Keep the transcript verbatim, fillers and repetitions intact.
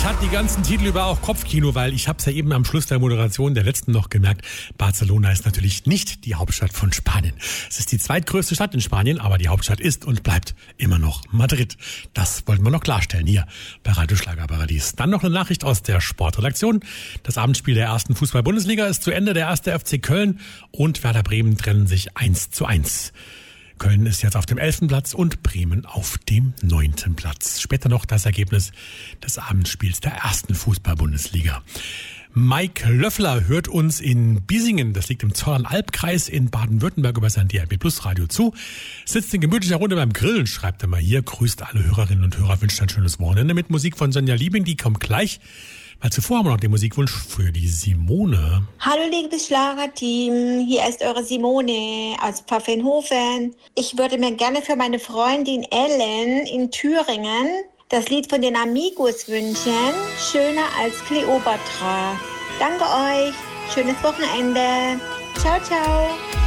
hat die ganzen Titel über auch Kopfkino, weil ich habe es ja eben am Schluss der Moderation der letzten noch gemerkt, Barcelona ist natürlich nicht die Hauptstadt von Spanien. Es ist die zweitgrößte Stadt in Spanien, aber die Hauptstadt ist und bleibt immer noch Madrid. Das wollten wir noch klarstellen hier bei Radio Schlagerparadies. Dann noch eine Nachricht aus der Sportredaktion. Das Abendspiel der ersten Fußball-Bundesliga ist zu Ende. Der erste F C Köln und Werder Bremen trennen sich eins zu eins. Köln ist jetzt auf dem elften Platz und Bremen auf dem neunten Platz. Später noch das Ergebnis des Abendspiels der ersten Fußball-Bundesliga. Mike Löffler hört uns in Biesingen, das liegt im Zollernalbkreis in Baden-Württemberg, über sein D R B Plus Radio zu. Sitzt in gemütlicher Runde beim Grillen, schreibt er mal hier, grüßt alle Hörerinnen und Hörer, wünscht ein schönes Wochenende mit Musik von Sonja Liebing, die kommt gleich. Weil zuvor haben wir noch den Musikwunsch für die Simone. Hallo liebes Schlagerteam, hier ist eure Simone aus Pfaffenhofen. Ich würde mir gerne für meine Freundin Ellen in Thüringen das Lied von den Amigos wünschen, Schöner als Kleopatra. Danke euch, schönes Wochenende. Ciao, ciao.